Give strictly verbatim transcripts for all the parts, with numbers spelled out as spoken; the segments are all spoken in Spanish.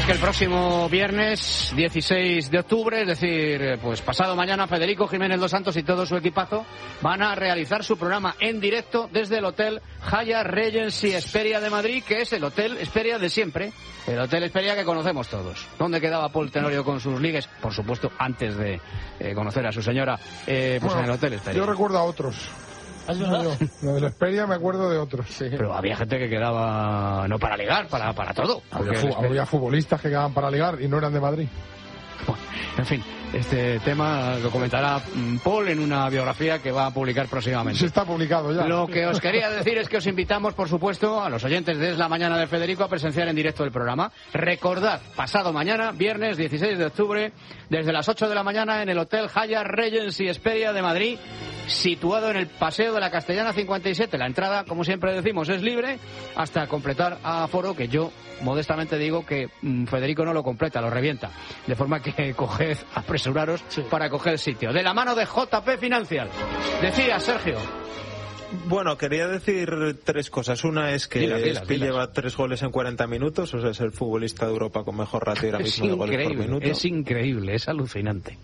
es que el próximo viernes dieciséis de octubre, es decir, pues pasado mañana, Federico Jiménez Dos Santos y todo su equipazo van a realizar su programa en directo desde el Hotel Hyatt Regency Hesperia de Madrid, que es el Hotel Hesperia de siempre, el Hotel Hesperia que conocemos todos. ¿Dónde quedaba Paul Tenorio con sus ligues? Por supuesto, antes de eh, conocer a su señora, eh, pues bueno, en el Hotel Hesperia. Yo recuerdo a otros. No, lo de la Hesperia me acuerdo de otros. Sí. Pero había gente que quedaba no para ligar, para, para todo. Había, fu había futbolistas que quedaban para ligar y no eran de Madrid. Bueno, en fin, este tema lo comentará Paul en una biografía que va a publicar próximamente. Sí, está publicado ya. Lo que os quería decir es que os invitamos, por supuesto, a los oyentes de Es la Mañana de Federico a presenciar en directo el programa. Recordad, pasado mañana, viernes dieciséis de octubre, desde las ocho de la mañana en el Hotel Hyatt Regency Hesperia de Madrid, situado en el Paseo de la Castellana cincuenta y siete. La entrada, como siempre decimos, es libre hasta completar aforo, que yo modestamente digo que mmm, Federico no lo completa, lo revienta. De forma que coged, apresuraros sí. para coger sitio. De la mano de J P Financial. Decía Sergio. Bueno, quería decir tres cosas. Una es que dilas, dilas, Espi dilas. lleva tres goles en cuarenta minutos, o sea, es el futbolista de Europa con mejor ratio ahora mismo de goles por minuto. Es increíble, es alucinante.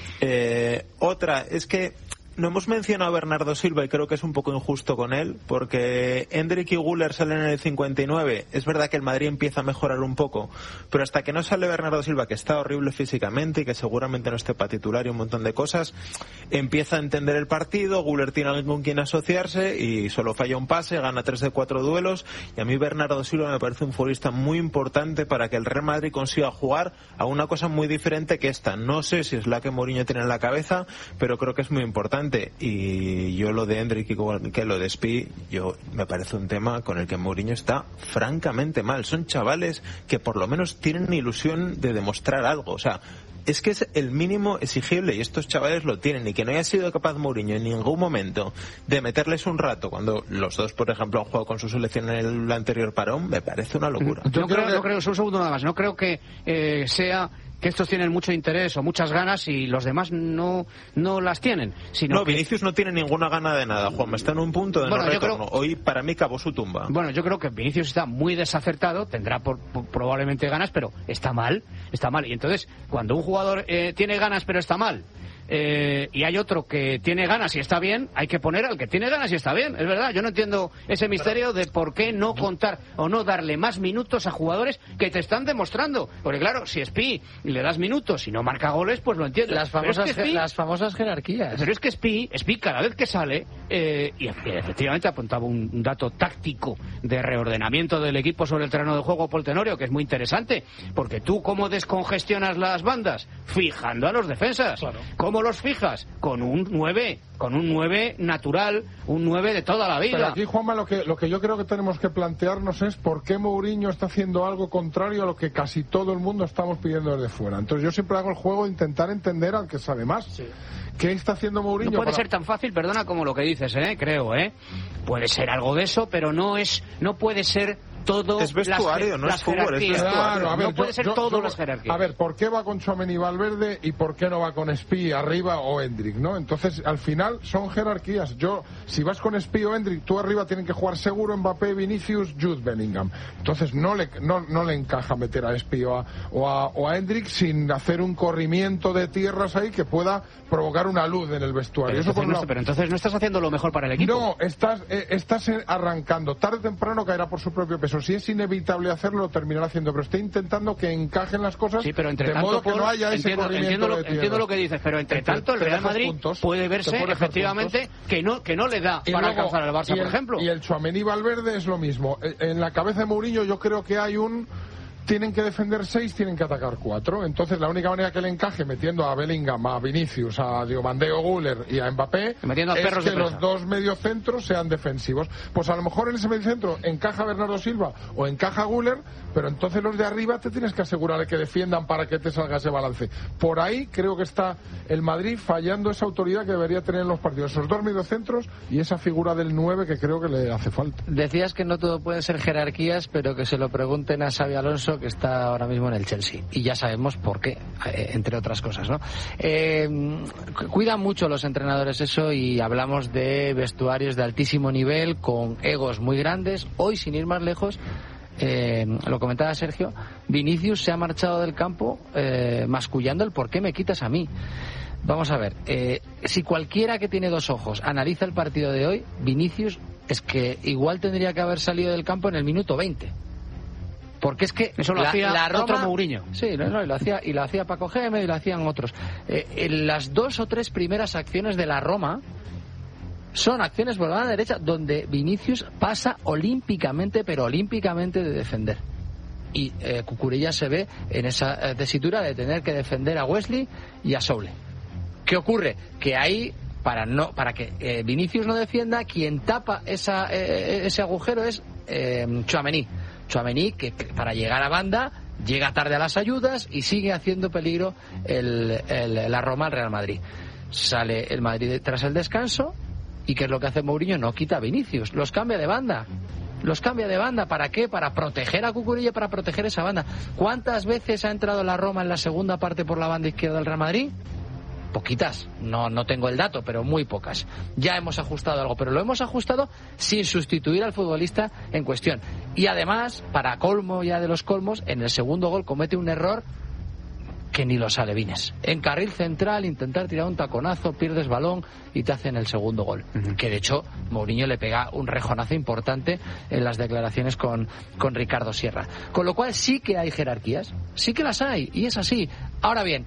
Eh, otra es que no hemos mencionado a Bernardo Silva y creo que es un poco injusto con él, porque Endrick y Güler salen en el cincuenta y nueve. Es verdad que el Madrid empieza a mejorar un poco, pero hasta que no sale Bernardo Silva, que está horrible físicamente y que seguramente no esté para titular y un montón de cosas, empieza a entender el partido. Güler tiene alguien con quien asociarse y solo falla un pase, gana tres de cuatro duelos, y a mí Bernardo Silva me parece un futbolista muy importante para que el Real Madrid consiga jugar a una cosa muy diferente que esta. No sé si es la que Mourinho tiene en la cabeza, pero creo que es muy importante. Y yo lo de Endrick y que lo de Spi, yo me parece un tema con el que Mourinho está francamente mal. Son chavales que por lo menos tienen ilusión de demostrar algo. O sea, es que es el mínimo exigible y estos chavales lo tienen, y que no haya sido capaz Mourinho en ningún momento de meterles un rato cuando los dos, por ejemplo, han jugado con su selección en el anterior parón, me parece una locura. Yo no creo, que... no creo, un segundo nada más, no creo que eh, sea que estos tienen mucho interés o muchas ganas y los demás no no las tienen. Sino no, que... Vinicius no tiene ninguna gana de nada, Juanma, está en un punto de bueno, no retorno. Creo... Hoy para mí cavó su tumba. Bueno, yo creo que Vinicius está muy desacertado, tendrá por, por, probablemente ganas, pero está mal, está mal. Y entonces, cuando un jugador eh, tiene ganas pero está mal, Eh, y hay otro que tiene ganas y está bien, hay que poner al que tiene ganas y está bien, es verdad. Yo no entiendo ese misterio de por qué no contar o no darle más minutos a jugadores que te están demostrando, porque claro, si Spi le das minutos y no marca goles, pues lo entiendo. Las famosas, es que Spi, las famosas jerarquías. Pero es que Spi, Spi cada vez que sale eh, y efectivamente apuntaba un, un dato táctico de reordenamiento del equipo sobre el terreno de juego, Paul Tenorio, que es muy interesante, porque tú cómo descongestionas las bandas, fijando a los defensas. Claro. ¿Cómo los fijas? Con un nueve, con un nueve natural, un nueve de toda la vida. Pero aquí, Juanma, lo que, lo que yo creo que tenemos que plantearnos es por qué Mourinho está haciendo algo contrario a lo que casi todo el mundo estamos pidiendo desde fuera. Entonces yo siempre hago el juego de intentar entender al que sabe más. Sí. ¿Qué está haciendo Mourinho? No puede para... ser tan fácil, perdona, como lo que dices, ¿eh? Creo, ¿eh? Puede ser algo de eso, pero no es, no puede ser todo. Es vestuario, las, no las es fútbol, es vestuario. Claro, a ver, no puede yo, ser yo, todo yo, las jerarquías. A ver, ¿por qué va con Tchouaméni y Valverde y por qué no va con Spi arriba o Endrick, ¿no? Entonces, al final son jerarquías. Yo, si vas con Spi o Endrick, tú arriba tienen que jugar seguro Mbappé, Vinicius, Jude Bellingham. Entonces, no le, no, no le encaja meter a Spi o a, o a, o a Endrick sin hacer un corrimiento de tierras ahí que pueda provocar una luz en el vestuario. Pero, Eso entonces, por no, pero entonces no estás haciendo lo mejor para el equipo. No, estás, eh, estás arrancando. Tarde o temprano caerá por su propio peso. Si es inevitable hacerlo, lo terminará haciendo. Pero está intentando que encajen las cosas sí, pero entre de tanto, modo que Paul, no haya ese entiendo, corrimiento entiendo lo, de tierras. entiendo lo que dices, pero entre Entonces, tanto el Real Madrid puntos, puede verse efectivamente que no, que no le da y para luego, alcanzar al Barça, y el, por ejemplo. Y el Tchouaméni Valverde es lo mismo. En la cabeza de Mourinho yo creo que hay un... Tienen que defender seis, tienen que atacar cuatro. Entonces la única manera que le encaje metiendo a Bellingham, a Vinicius, a Diomandé o Güler y a Mbappé metiendo a es perros que de los dos mediocentros sean defensivos. Pues a lo mejor en ese mediocentro encaja Bernardo Silva o encaja Güler, pero entonces los de arriba te tienes que asegurar de que defiendan para que te salga ese balance. Por ahí creo que está el Madrid fallando esa autoridad que debería tener en los partidos. Esos dos mediocentros y esa figura del nueve que creo que le hace falta. Decías que no todo pueden ser jerarquías, pero que se lo pregunten a Xabi Alonso, que está ahora mismo en el Chelsea, y ya sabemos por qué, eh, entre otras cosas, ¿no? Eh, cuidan mucho los entrenadores eso, y hablamos de vestuarios de altísimo nivel con egos muy grandes. Hoy, sin ir más lejos, eh, lo comentaba Sergio, Vinicius se ha marchado del campo eh, mascullando el por qué me quitas a mí. Vamos a ver, eh, si cualquiera que tiene dos ojos analiza el partido de hoy, Vinicius es que igual tendría que haber salido del campo en el minuto veinte. Porque es que eso lo la, hacía la Roma, otro Mourinho. Sí, no, no, y lo hacía, y lo hacía Paco Gémez y lo hacían otros. Eh, en las dos o tres primeras acciones de la Roma son acciones por la banda derecha donde Vinicius pasa olímpicamente, pero olímpicamente de defender. Y eh, Cucurella se ve en esa eh, tesitura de tener que defender a Wesley y a Soule. ¿Qué ocurre? Que ahí, para no para que eh, Vinicius no defienda, quien tapa esa, eh, ese agujero es eh, Tchouaméni. Tchouaméni, que, que para llegar a banda llega tarde a las ayudas y sigue haciendo peligro el, el, la Roma al Real Madrid. Sale el Madrid tras el descanso y ¿qué es lo que hace Mourinho? No quita a Vinicius, los cambia de banda. Los cambia de banda, ¿para qué? Para proteger a Cucurella, para proteger esa banda. ¿Cuántas veces ha entrado la Roma en la segunda parte por la banda izquierda del Real Madrid? Poquitas, no, no tengo el dato, pero muy pocas. Ya hemos ajustado algo, pero lo hemos ajustado sin sustituir al futbolista en cuestión. Y además, para colmo ya de los colmos, en el segundo gol comete un error que ni los alevines. En carril central, intentar tirar un taconazo, pierdes balón y te hacen el segundo gol. Uh-huh. Que de hecho, Mourinho le pega un rejonazo importante en las declaraciones con, con Ricardo Sierra. Con lo cual sí que hay jerarquías, sí que las hay, y es así. Ahora bien,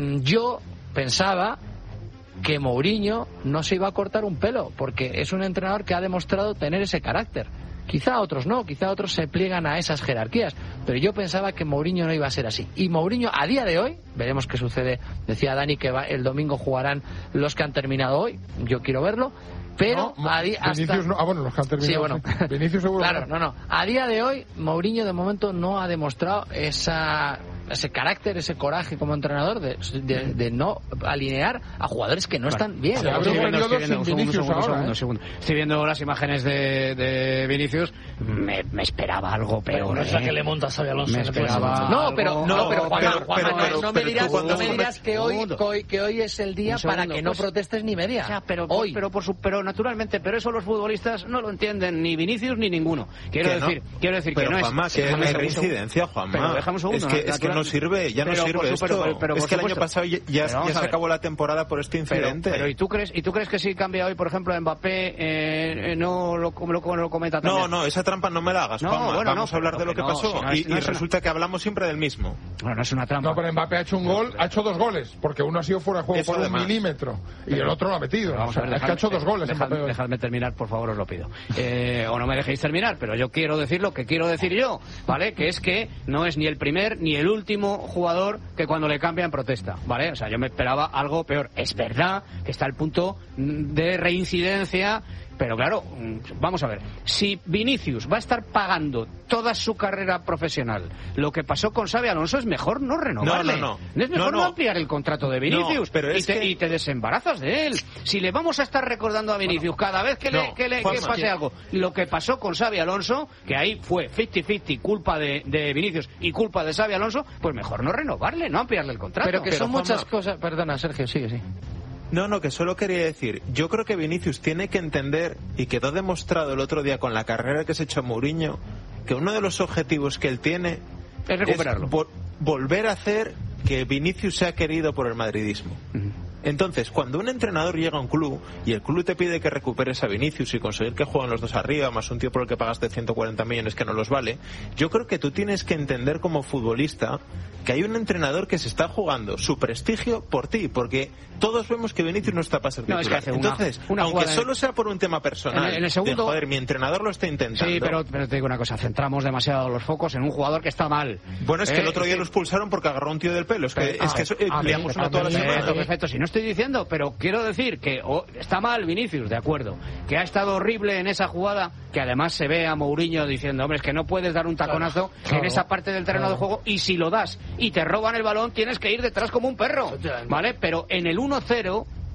yo pensaba que Mourinho no se iba a cortar un pelo, porque es un entrenador que ha demostrado tener ese carácter. Quizá otros no, quizá otros se pliegan a esas jerarquías, pero yo pensaba que Mourinho no iba a ser así. Y Mourinho, a día de hoy, veremos qué sucede. Decía Dani que va, el domingo jugarán los que han terminado hoy, yo quiero verlo, pero no, a día, hasta... Vinicius no, ah, bueno, los que han terminado. Sí, bueno. Sí. Vinicius seguro. Claro, no, no. A día de hoy, Mourinho de momento no ha demostrado esa ese carácter, ese coraje como entrenador de, de, de no alinear a jugadores que no vale. están bien. Se abre un periodo sin Vinicius ahora, ¿eh? Estoy viendo las imágenes de, de Vinicius, me, me esperaba algo peor. No es la que le monta a Xabi Alonso. Me esperaba no, pero, algo... no, pero, Juanma, pero, Juanma, pero, no, pero, no me pero dirás, cuando... no me dirás que, hoy, que, hoy, que hoy es el día segundo, para que no pues, protestes ni media. O sea, pero, hoy. Pero, por su, pero naturalmente, pero eso los futbolistas no lo entienden, ni Vinicius ni ninguno. Quiero decir, no? quiero decir pero, que no Juanma, es... que no hay reincidencia, Juanma. Pero déjame un segundo. Es que, es que no sirve, ya no pero, sirve esto. Pero, pero, pero, es que el año supuesto. pasado ya, ya, ya se acabó la temporada por este incidente. Pero, pero ¿y tú crees y tú crees que si cambia hoy, por ejemplo, Mbappé, eh, no lo, lo, lo, lo comenta también? No, no, esa trampa no me la hagas, no, Juanma. bueno, Vamos no, a hablar de lo que no, pasó. Si no es, y no y es resulta una... que hablamos siempre del mismo. Bueno, no es una trampa. No, pero Mbappé ha hecho un gol, ha hecho dos goles, porque uno ha sido fuera de juego Eso por además. un milímetro y pero, el otro lo ha metido. Vamos a ver, es que ha hecho dos goles. Dejad, Mbappé. dejadme terminar, por favor, os lo pido. Eh, o no me dejéis terminar, pero yo quiero decir lo que quiero decir yo, ¿vale? Que es que no es ni el primer ni el último jugador que cuando le cambian protesta, ¿vale? O sea, yo me esperaba algo peor. Es verdad que está el punto de reincidencia, pero claro, vamos a ver, si Vinicius va a estar pagando toda su carrera profesional, lo que pasó con Xabi Alonso, es mejor no renovarle. No, no, no. Es mejor no, no, no. ampliar el contrato de Vinicius, no, pero es y, te, que... y te desembarazas de él. Si le vamos a estar recordando a Vinicius bueno, cada vez que le, no, que le que pase algo, lo que pasó con Xabi Alonso, que ahí fue cincuenta cincuenta culpa de, de Vinicius y culpa de Xabi Alonso, pues mejor no renovarle, no ampliarle el contrato. Pero que pero son Juanma... muchas cosas... Perdona, Sergio, sigue, sí. No, no, que solo quería decir, yo creo que Vinicius tiene que entender, y quedó demostrado el otro día con la carrera que se echó Mourinho, que uno de los objetivos que él tiene es recuperarlo. Es vo- volver a hacer que Vinicius sea querido por el madridismo. Uh-huh. Entonces, cuando un entrenador llega a un club y el club te pide que recuperes a Vinicius y conseguir que jueguen los dos arriba, más un tío por el que pagaste ciento cuarenta millones que no los vale, yo creo que tú tienes que entender como futbolista que hay un entrenador que se está jugando su prestigio por ti, porque todos vemos que Vinicius no está para ser titular. No, es que hace una, Entonces, una aunque solo en... sea por un tema personal, en el, en el segundo... de, joder, mi entrenador lo está intentando. Sí, pero, pero te digo una cosa, centramos demasiado los focos en un jugador que está mal. Bueno, es que eh, el otro día que... lo expulsaron porque agarró a un tío del pelo. Es que, ah, es que eso, eh, ah, liamos bien, una toda la semana. Perfecto, perfecto, si no estoy diciendo, pero quiero decir que oh, está mal Vinicius, de acuerdo, que ha estado horrible en esa jugada, que además se ve a Mourinho diciendo, hombre, es que no puedes dar un taconazo claro, claro, en esa parte del terreno claro. de juego, y si lo das y te roban el balón, tienes que ir detrás como un perro, ¿vale? Pero en el uno cero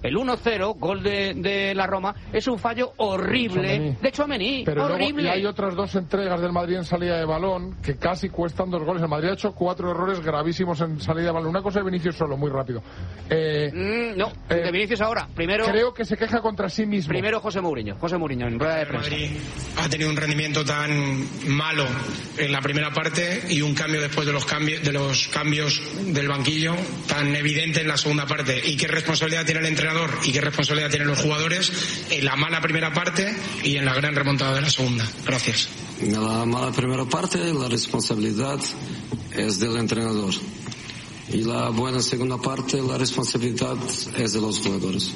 el uno cero, gol de, de la Roma, es un fallo horrible de Tchouaméni, pero horrible. Luego, y hay otras dos entregas del Madrid en salida de balón que casi cuestan dos goles. El Madrid ha hecho cuatro errores gravísimos en salida de balón. Una cosa de Vinicius solo, muy rápido. Eh, mm, no, eh, de Vinicius ahora. Primero, creo que se queja contra sí mismo. Primero José Mourinho, José Mourinho en rueda de prensa. El Madrid ha tenido un rendimiento tan malo en la primera parte y un cambio después de los cambios, de los cambios del banquillo tan evidente en la segunda parte. ¿Y qué responsabilidad tiene el entrenador y qué responsabilidad tienen los jugadores en la mala primera parte y en la gran remontada de la segunda? Gracias. En la mala primera parte la responsabilidad es del entrenador y la buena segunda parte la responsabilidad es de los jugadores.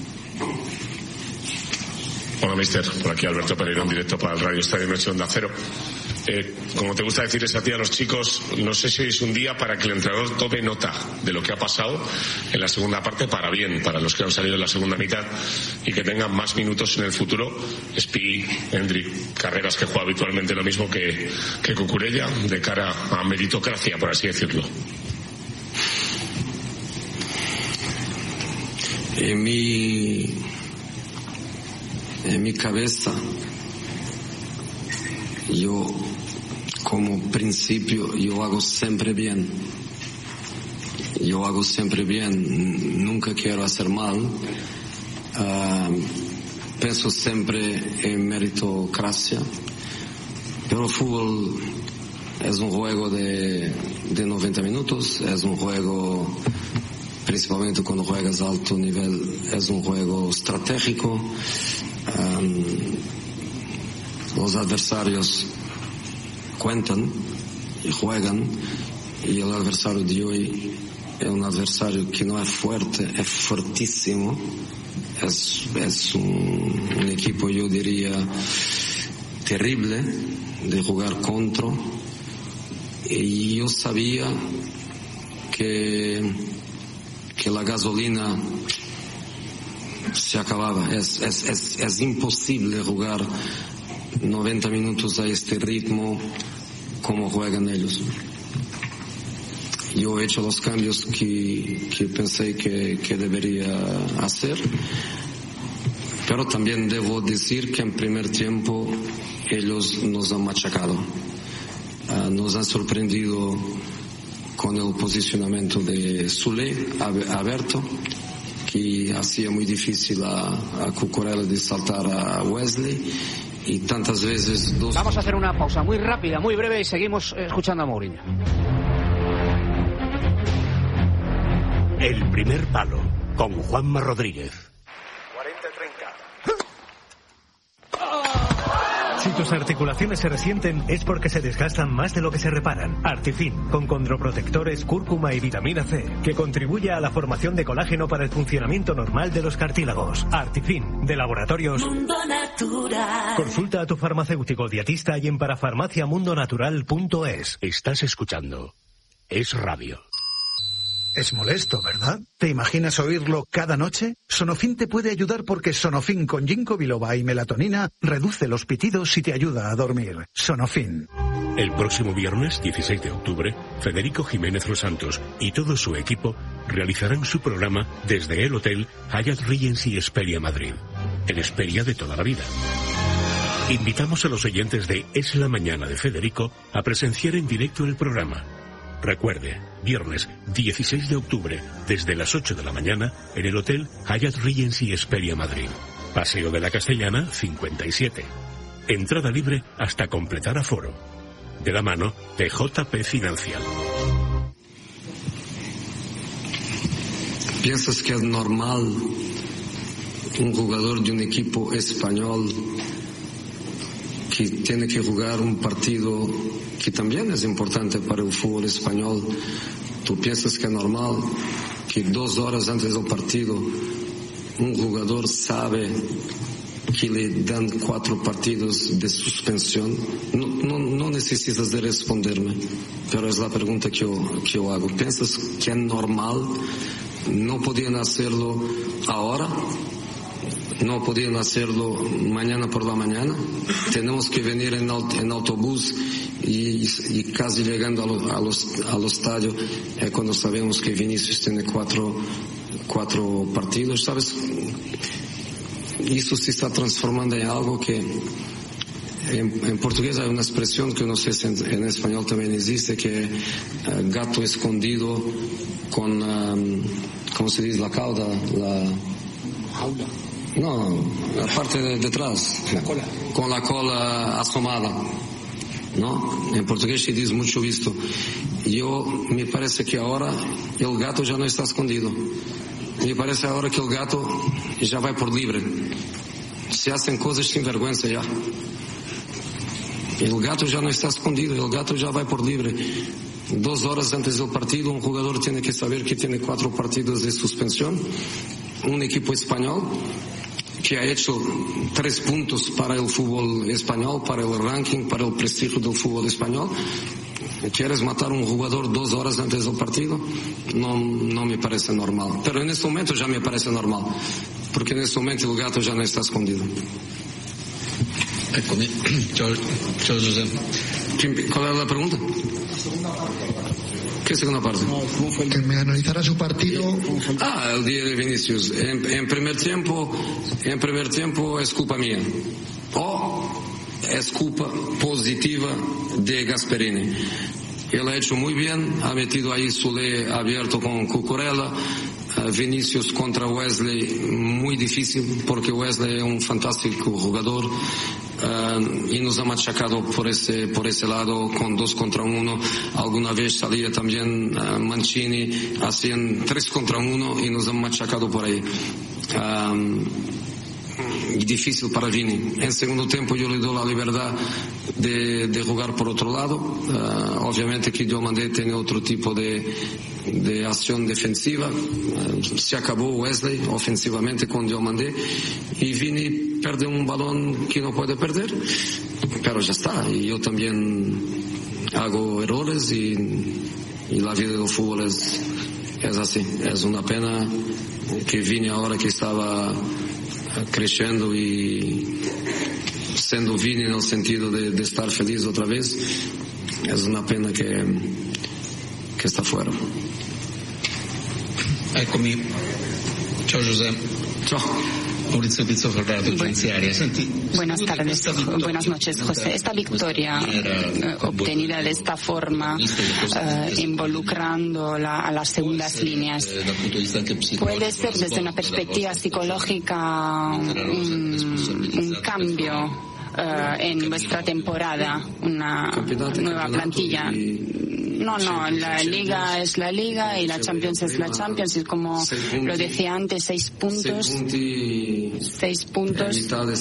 Hola, mister. Por aquí Alberto Pereira, en directo para el Radio Estadio Noche Onda Cero. Eh, como te gusta decirles a ti a los chicos, no sé si hoy es un día para que el entrenador tome nota de lo que ha pasado en la segunda parte para bien, para los que han salido en la segunda mitad y que tengan más minutos en el futuro. Spi, Hendrik, Carreras, que juega habitualmente lo mismo que, que Cucurella, de cara a meritocracia, por así decirlo. En mi, en mi cabeza, yo como principio yo hago siempre bien. Yo hago siempre bien, nunca quiero hacer mal. Uh, pienso siempre en meritocracia. Pero el fútbol es un juego de, de noventa minutos, es un juego, principalmente cuando juegas a alto nivel, es un juego estratégico. Um, los adversarios cuentan y juegan, y el adversario de hoy es un adversario que no es fuerte, es fortísimo, es, es un, un equipo, yo diría, terrible de jugar contra, y yo sabía que, que la gasolina se acababa. Es, es, es, es imposible jugar noventa minutos a este ritmo como juegan ellos. Yo he hecho los cambios que, que pensé que, que debería hacer, pero también debo decir que en primer tiempo ellos nos han machacado, uh, nos han sorprendido con el posicionamiento de Soulé, abierto, que hacía muy difícil a, a Cucurella de saltar a Wesley, y tantas veces dos... Vamos a hacer una pausa muy rápida, muy breve, y seguimos escuchando a Mourinho. El primer palo, con Juanma Rodríguez. cuarenta treinta. Si tus articulaciones se resienten es porque se desgastan más de lo que se reparan. Artifin, con condroprotectores, cúrcuma y vitamina C, que contribuye a la formación de colágeno para el funcionamiento normal de los cartílagos. Artifin, de Laboratorios Mundo Natural. Consulta a tu farmacéutico dietista y en parafarmaciamundonatural punto es. Estás escuchando Es Radio. Es molesto, ¿verdad? ¿Te imaginas oírlo cada noche? Sonofin te puede ayudar porque Sonofin con ginkgo biloba y melatonina reduce los pitidos y te ayuda a dormir. Sonofin. El próximo viernes, dieciséis de octubre, Federico Jiménez Los Santos y todo su equipo realizarán su programa desde el Hotel Hyatt Regency Hesperia Madrid, el Hesperia de toda la vida. Invitamos a los oyentes de Es la Mañana de Federico a presenciar en directo el programa. Recuerde, viernes dieciséis de octubre, desde las ocho de la mañana, en el Hotel Hyatt Regency Hesperia Madrid. Paseo de la Castellana, cincuenta y siete. Entrada libre hasta completar aforo. De la mano de J P Financial. ¿Piensas que es normal un jugador de un equipo español que tiene que jugar un partido que también es importante para el fútbol español? ¿Tú piensas que es normal que dos horas antes del partido un jugador sabe que le dan cuatro partidos de suspensión? No, no, no necesitas de responderme, pero es la pregunta que yo, que yo hago. ¿Piensas que es normal? ¿No podían hacerlo ahora? ¿No podían hacerlo mañana por la mañana? Tenemos que venir en, aut- en autobús y, y casi llegando a lo, a los, al estadio es cuando sabemos que Vinicius tiene cuatro, cuatro partidos, ¿sabes? Eso se está transformando en algo que en, en portugués hay una expresión que no sé si en, en español también existe, que uh, gato escondido con, um, ¿cómo se dice? La cauda, la jaula. No, la parte de detrás, la cola. Con la cola asomada, ¿no? En portugués se dice mucho visto. Yo, me parece que ahora el gato ya no está escondido. Me parece ahora que el gato ya va por libre. Se hacen cosas sin vergüenza ya. El gato ya no está escondido, el gato ya va por libre. Dos horas antes del partido, un jugador tiene que saber que tiene cuatro partidos de suspensión. Un equipo español que ha hecho tres puntos para el fútbol español, para el ranking, para el prestigio del fútbol español. ¿Quieres matar a un jugador dos horas antes del partido? No, no me parece normal. Pero en este momento ya me parece normal, porque en este momento el gato ya no está escondido. Eccomi, ciao, ciao José. ¿Cuál era la pregunta? ¿Qué segunda parte? Que me analizara su partido. Ah, el día de Vinicius. En, en primer tiempo, en primer tiempo es culpa mía. O es culpa positiva de Gasperini. Él ha hecho muy bien, ha metido ahí Soler abierto con Cucurella. Vinicius contra Wesley, muy difícil, porque Wesley es un fantástico jugador. Uh, y nos ha machacado por ese por ese lado con dos contra uno. Alguna vez salía también uh, Mancini, hacían tres contra uno y nos han machacado por ahí. Um, y difícil para Vini. En segundo tiempo yo le doy la libertad de, de jugar por otro lado. Uh, obviamente que Diomandé tiene otro tipo de, de acción defensiva. Uh, se acabó Wesley ofensivamente con Diomandé y Vini pierde un balón que no puede perder, pero ya está. Y yo también hago errores y, y la vida del fútbol es, es así. Es una pena que Vini ahora que estaba creciendo y siendo Vini en el sentido de, de estar feliz otra vez, es una pena que, que está fuera. Eccomi, ciao José. Ciao. Maurizio Pizzofo, Radio Giudiziaria. Buenas tardes, buenas noches, José. Esta victoria eh, obtenida de esta forma, eh, involucrando la, a las segundas líneas, puede ser desde una perspectiva psicológica un, un cambio uh, en vuestra temporada, una nueva plantilla? No, no, la Liga es la Liga y la Champions es la Champions, y como lo decía antes, seis puntos, seis puntos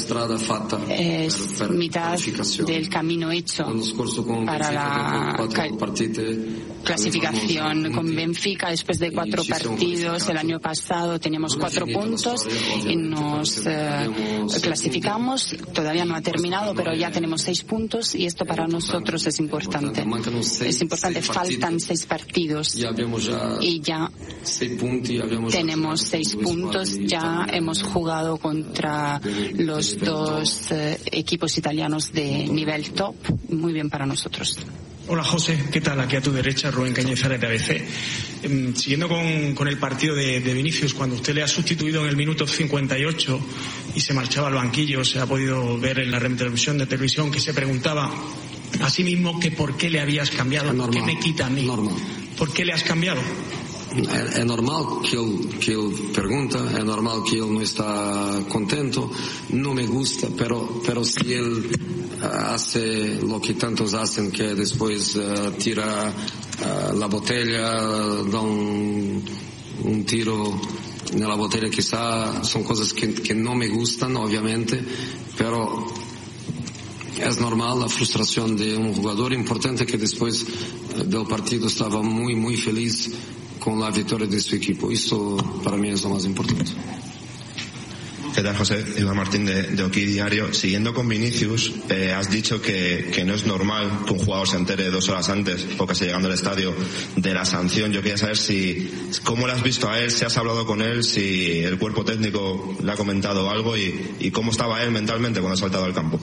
es mitad del camino hecho para la clasificación. Con Benfica, después de cuatro partidos el año pasado, teníamos cuatro puntos y nos eh, clasificamos. Todavía no ha terminado, pero ya tenemos seis puntos y esto para nosotros es importante. Es importante. Faltan seis partidos y ya tenemos seis puntos. Ya hemos jugado contra los dos eh, equipos italianos de nivel top. Muy bien para nosotros. Hola José, ¿qué tal? Aquí a tu derecha Rubén Cañizares de A B C. Eh, siguiendo con, con el partido de, de Vinicius, cuando usted le ha sustituido en el minuto cincuenta y ocho y se marchaba al banquillo, se ha podido ver en la retransmisión de televisión que se preguntaba a sí mismo que por qué le habías cambiado, ¿qué me quita a mí? Normal. ¿Por qué le has cambiado? Es, es normal que él, que él pregunta, es normal que él no está contento, no me gusta, pero, pero si él hace lo que tantos hacen, que después uh, tira uh, la botella, da un, un tiro en la botella, quizá son cosas que, que no me gustan, obviamente, pero es normal la frustración de un jugador importante que después del partido estaba muy, muy feliz con la victoria de su equipo. Esto para mí es lo más importante. ¿Qué tal, José? Iván Martín de, de Oki Diario. Siguiendo con Vinicius, eh, has dicho que, que no es normal que un jugador se entere dos horas antes o casi llegando al estadio de la sanción. Yo quería saber si cómo le has visto a él, si has hablado con él, si el cuerpo técnico le ha comentado algo y, y cómo estaba él mentalmente cuando ha saltado al campo.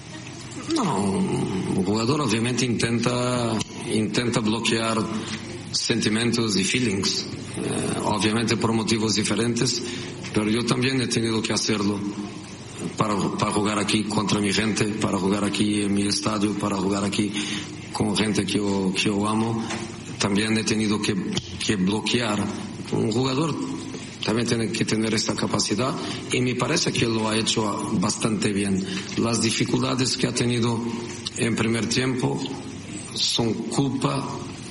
No, un jugador obviamente intenta, intenta bloquear sentimientos y feelings, eh, obviamente por motivos diferentes, pero yo también he tenido que hacerlo para, para jugar aquí contra mi gente, para jugar aquí en mi estadio, para jugar aquí con gente que yo, que yo amo. También he tenido que, que bloquear. Un jugador también tiene que tener esta capacidad y me parece que lo ha hecho bastante bien. Las dificultades que ha tenido en primer tiempo son culpa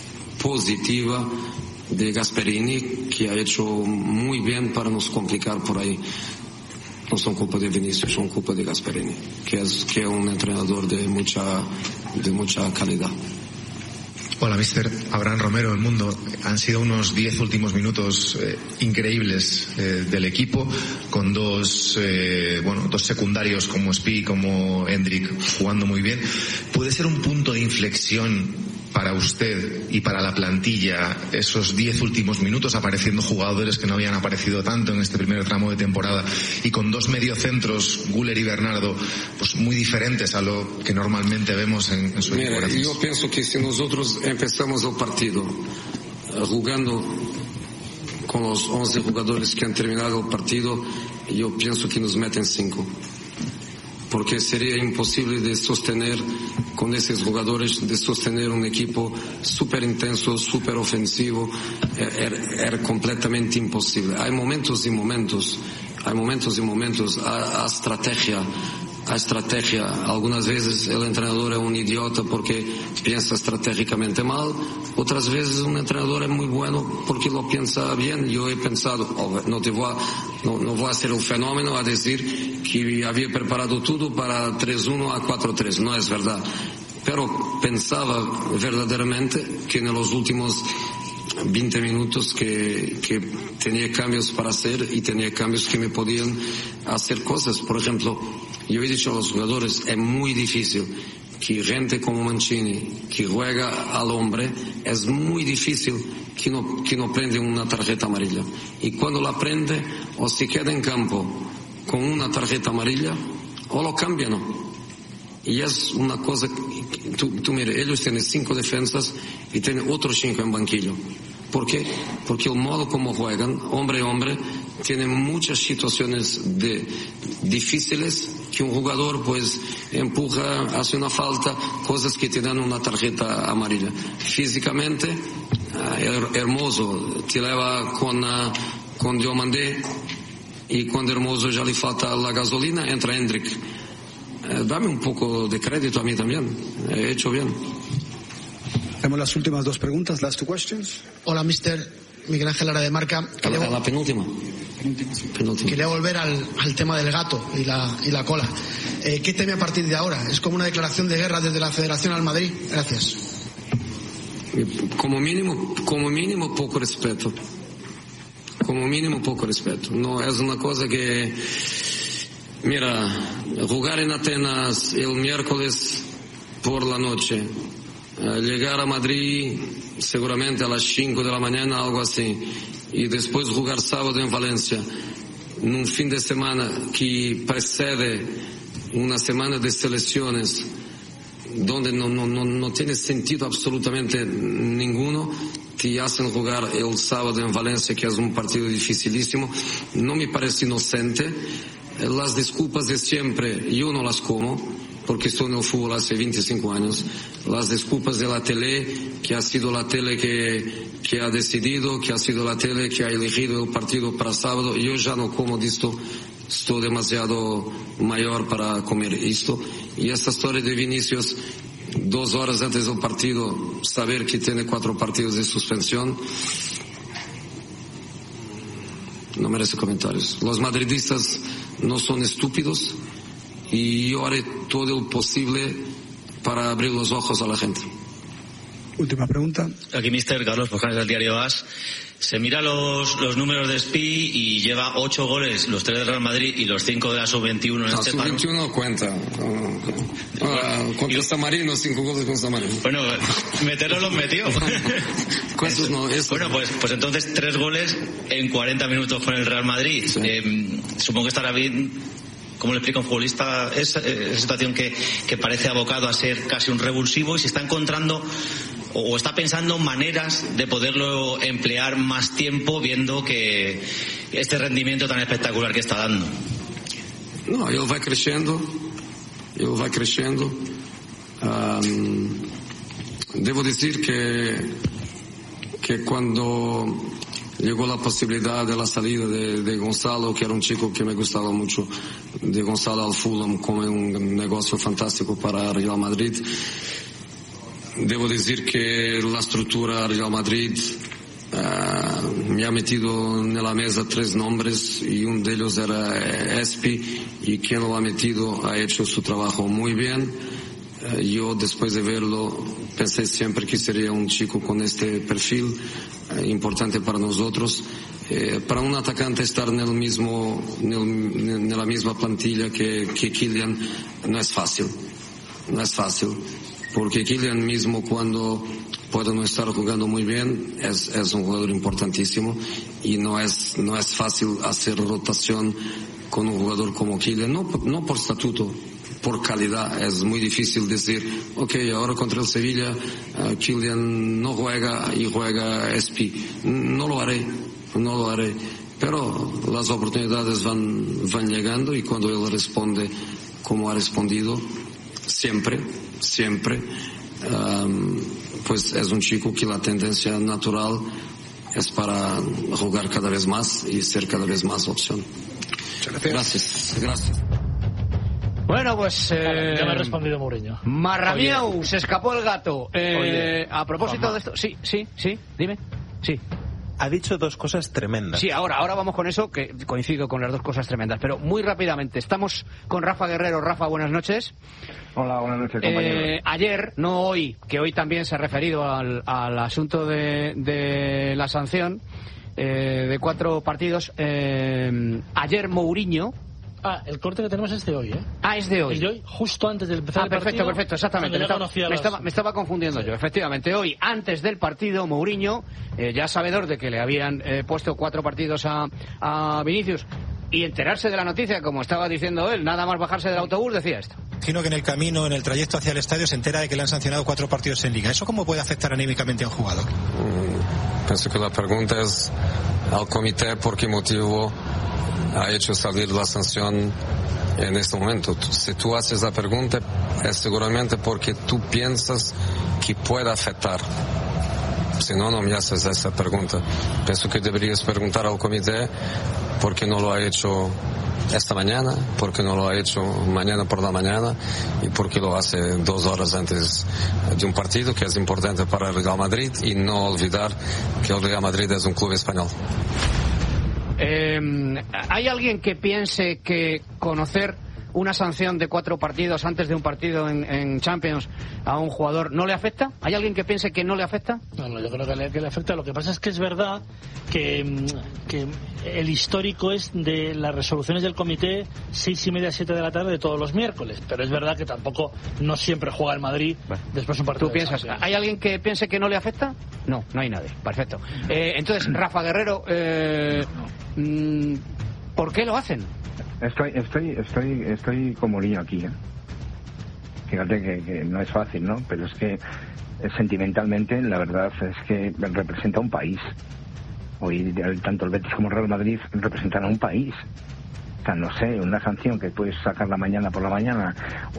positiva de Gasperini, que ha hecho muy bien para nos complicar por ahí. No son culpa de Vinicius, son culpa de Gasperini, que es, que es un entrenador de mucha, de mucha calidad. Hola, mister Abraham Romero, El Mundo. Han sido unos diez últimos minutos eh, increíbles eh, del equipo, con dos, eh, bueno, dos secundarios como Spi, como Endrick, jugando muy bien. ¿Puede ser un punto de inflexión para usted y para la plantilla esos diez últimos minutos, apareciendo jugadores que no habían aparecido tanto en este primer tramo de temporada, y con dos mediocentros, Güler y Bernardo, pues muy diferentes a lo que normalmente vemos en, en su equipo? Mira, yo pienso que si nosotros empezamos el partido jugando con los once jugadores que han terminado el partido, yo pienso que nos meten cinco, porque sería imposible de sostener con esos jugadores, de sostener un equipo súper intenso, súper ofensivo. Era, era completamente imposible. Hay momentos y momentos, hay momentos y momentos, a, a estrategia, a estrategia. Algunas veces el entrenador es un idiota porque piensa estratégicamente mal, otras veces un entrenador es muy bueno porque lo piensa bien. Yo he pensado, oh, no te voy a, no, no voy a hacer el fenómeno a decir que había preparado todo para tres uno a cuatro tres, no es verdad, pero pensaba verdaderamente que en los últimos veinte minutos que, que tenía cambios para hacer y tenía cambios que me podían hacer cosas. Por ejemplo, yo he dicho a los jugadores, es muy difícil que gente como Mancini, que juega al hombre, es muy difícil que no, que no prende una tarjeta amarilla. Y cuando la prende, o se queda en campo con una tarjeta amarilla, o lo cambian. Y es una cosa, que, tú, tú mira, ellos tienen cinco defensas y tienen otros cinco en banquillo. ¿Por qué? Porque el modo como juegan, hombre a hombre, tiene muchas situaciones de, difíciles que un jugador pues empuja, hace una falta, cosas que te dan una tarjeta amarilla. Físicamente, uh, Hermoso te lleva con, uh, con Diomandé, y cuando Hermoso ya le falta la gasolina, entra Endrick. Uh, dame un poco de crédito a mí también, he hecho bien. Tenemos las últimas dos preguntas, last two questions. Hola, mister Miguel Ángel Lara de Marca. Quería, la, la penúltima. penúltima. Quería volver al, al tema del gato y la, y la cola. Eh, ¿Qué teme a partir de ahora? ¿Es como una declaración de guerra desde la Federación al Madrid? Gracias. Como mínimo, como mínimo poco respeto. Como mínimo poco respeto. No es una cosa que... Mira, jugar en Atenas el miércoles por la noche, llegar a Madrid seguramente a las cinco de la mañana, algo así, y después jugar sábado en Valencia, en un fin de semana que precede una semana de selecciones, donde no, no, no, no tiene sentido absolutamente ninguno, te hacen jugar el sábado en Valencia, que es un partido dificilísimo. No me parece inocente. Las disculpas de siempre, yo no las como, porque estoy en el fútbol hace veinticinco años. Las disculpas de la tele, que ha sido la tele que, que ha decidido, que ha sido la tele que ha elegido el partido para sábado. Yo ya no como de esto, estoy demasiado mayor para comer esto. Y esta historia de Vinicius, dos horas antes del partido, saber que tiene cuatro partidos de suspensión, no merece comentarios. Los madridistas no son estúpidos y yo haré todo lo posible para abrir los ojos a la gente. Última pregunta. Aquí mister Carlos Pojanes del diario AS. Se mira los, los números de Spi y lleva ocho goles, los tres del Real Madrid y los cinco de la sub veintiuno en la este sub veintiuno no cuenta. Uh, contra el Samarino, cinco goles con Samarino. Bueno, meterlo los metió. ¿Cuántos no? Estos bueno, pues, pues entonces tres goles en cuarenta minutos con el Real Madrid. Sí. Eh, supongo que estará bien. ¿Cómo le explica un futbolista esa, esa situación que, que parece abocado a ser casi un revulsivo y se está encontrando o, o está pensando maneras de poderlo emplear más tiempo viendo que este rendimiento tan espectacular que está dando? No, él va creciendo, él va creciendo. Um, debo decir que, que cuando llegó la posibilidad de la salida de, de Gonzalo, que era un chico que me gustaba mucho, de Gonzalo al Fulham como un negocio fantástico para Real Madrid, debo decir que la estructura Real Madrid Uh, me ha metido en la mesa tres nombres y uno de ellos era Espi, y quien lo ha metido ha hecho su trabajo muy bien. Uh, yo después de verlo pensé siempre que sería un chico con este perfil uh, importante para nosotros. Uh, para un atacante estar en el mismo, en, el, en la misma plantilla que, que Kylian no es fácil, no es fácil, porque Kylian mismo cuando puede no estar jugando muy bien, es, es un jugador importantísimo y no es, no es fácil hacer rotación con un jugador como Kylian, no, no por estatuto, por calidad. Es muy difícil decir, ok, ahora contra el Sevilla, uh, Kylian no juega y juega Espi. No lo haré, no lo haré. Pero las oportunidades van, van llegando y cuando él responde como ha respondido, siempre, siempre, um, pues es un chico que la tendencia natural es para jugar cada vez más y ser cada vez más opción. Gracias, gracias. Bueno, pues... Eh, ya me ha respondido Mourinho. Marramiau, se escapó el gato. Eh, Oye, a propósito mamá. de esto... Sí, sí, sí, dime. Sí. Ha dicho dos cosas tremendas. Sí, ahora, ahora vamos con eso, que coincido con las dos cosas tremendas. Pero muy rápidamente, estamos con Rafa Guerrero. Rafa, buenas noches. Hola, buenas noches, compañero. Eh, ayer, no hoy, que hoy también se ha referido al, al asunto de, de la sanción eh, de cuatro partidos. Eh, ayer Mourinho... Ah, el corte que tenemos es de hoy, ¿eh? Ah, es de hoy. Es de hoy, justo antes del empezar ah, el perfecto, partido. perfecto, exactamente. Me estaba, me, estaba, me estaba confundiendo sí. yo, efectivamente. Hoy, antes del partido, Mourinho, eh, ya sabedor de que le habían eh, puesto cuatro partidos a, a Vinicius, y enterarse de la noticia, como estaba diciendo él, nada más bajarse del autobús, decía esto. Imagino que en el camino, en el trayecto hacia el estadio, se entera de que le han sancionado cuatro partidos en Liga. ¿Eso cómo puede afectar anímicamente a un jugador? Mm, pienso que la pregunta es al comité por qué motivo ha hecho salir la sanción en este momento. Si tú haces la pregunta es seguramente porque tú piensas que puede afectar. Si no, no me haces esa pregunta. Pienso que deberías preguntar al comité por qué no lo ha hecho esta mañana, por qué no lo ha hecho mañana por la mañana y por qué lo hace dos horas antes de un partido que es importante para el Real Madrid, y no olvidar que el Real Madrid es un club español. Eh, ¿Hay alguien que piense que conocer una sanción de cuatro partidos antes de un partido en, en Champions a un jugador no le afecta? ¿Hay alguien que piense que no le afecta? No, no, yo creo que le, que le afecta. Lo que pasa es que es verdad que, que el histórico es de las resoluciones del comité seis y media, siete de la tarde de todos los miércoles, pero es verdad que tampoco no siempre juega el Madrid bueno, después de un partido. ¿Tú piensas? Champions. ¿Hay alguien que piense que no le afecta? No, no hay nadie. Perfecto. Eh, entonces, Rafa Guerrero, eh, ¿por qué lo hacen? Estoy, estoy, estoy, estoy como niño aquí, ¿eh? Fíjate que, que no es fácil, ¿no? Pero es que eh, sentimentalmente, la verdad es que representa un país. Hoy tanto el Betis como el Real Madrid representan a un país. O sea, no sé, una sanción que puedes sacar la mañana por la mañana.